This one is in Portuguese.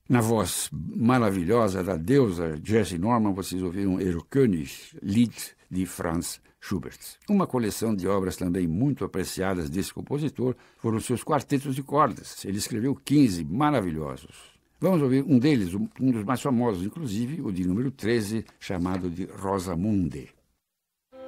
Na voz maravilhosa da deusa Jessie Norman, vocês ouviram Erlkönig, Lied de Franz Schubert. Uma coleção de obras também muito apreciadas desse compositor foram seus quartetos de cordas. Ele escreveu 15 maravilhosos. Vamos ouvir um deles, um dos mais famosos, inclusive, o de número 13, chamado de Rosamunde.